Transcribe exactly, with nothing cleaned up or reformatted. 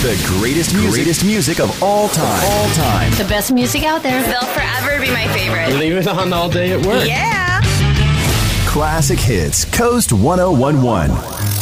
The greatest music, greatest music of all time. All time. The best music out there. They'll forever be my favorite. Leave it on all day at work. Yeah. Classic Hits, Coast one oh one one.